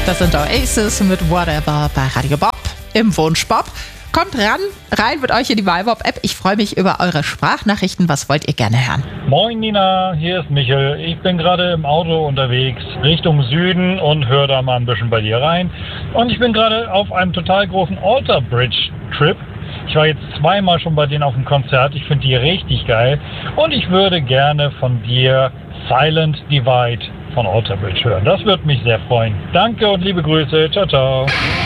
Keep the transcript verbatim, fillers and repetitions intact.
Das sind Oasis mit Whatever bei Radio Bob im Wunschbob. Kommt ran, rein mit euch in die MyBob-App. Ich freue mich über eure Sprachnachrichten. Was wollt ihr gerne hören? Moin Nina, hier ist Michel. Ich bin gerade im Auto unterwegs Richtung Süden und höre da mal ein bisschen bei dir rein. Und ich bin gerade auf einem total großen Alter Bridge Trip. Ich war jetzt zweimal schon bei denen auf dem Konzert. Ich finde die richtig geil. Und ich würde gerne von dir Silent Divide von Alter Bridge hören. Das würde mich sehr freuen. Danke und liebe Grüße. Ciao, ciao.